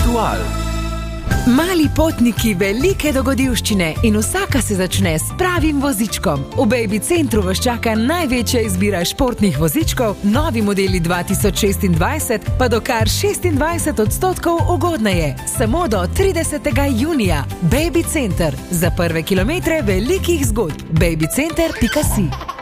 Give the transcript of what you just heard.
Aktual. Mali potniki, velike dogodivščine in vsaka se začne s pravim vozičkom. V Baby Centru vas čaka največja izbira športnih vozičkov, novi modeli 2026 pa do kar 26% ugodneje. Samo do 30. junija. Baby Center. Za prve kilometre velikih zgodb. babycenter.si